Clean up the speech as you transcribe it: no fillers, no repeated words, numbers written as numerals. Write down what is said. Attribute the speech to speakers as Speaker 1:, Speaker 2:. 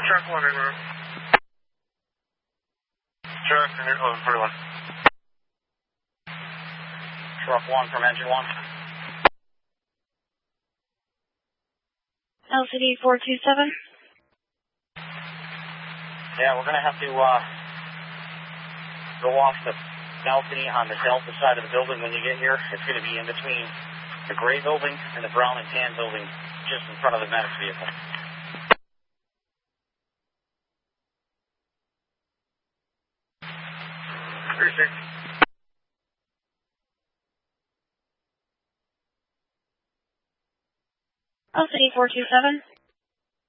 Speaker 1: Truck 1 in room. Truck in room, for 1.
Speaker 2: Truck 1 from engine 1.
Speaker 3: LCD 427.
Speaker 2: Yeah, we're going to have to go off the balcony on the delta side of the building when you get here. It's going to be in between the gray building and the brown and tan building just in front of the medic's vehicle.
Speaker 3: LCD 427.